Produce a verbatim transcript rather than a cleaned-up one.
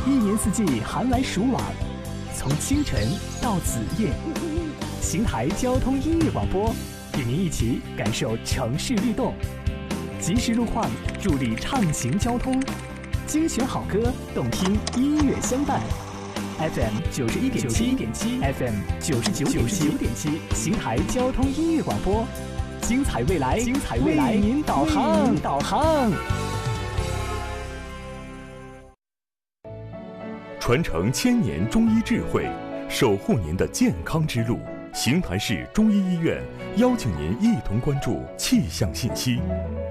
一年四季寒来暑往，从清晨到子夜，邢台交通音乐广播与您一起感受城市律动，及时路况助力畅行交通，精选好歌，动听音乐相伴。F M 九十一点七 ，F M 九十九点七，邢台交通音乐广播，精彩未来，精彩未来，为您导航，导航。 传承千年中医智慧，守护您的健康之路。邢台市中医医院邀请您一同关注气象信息。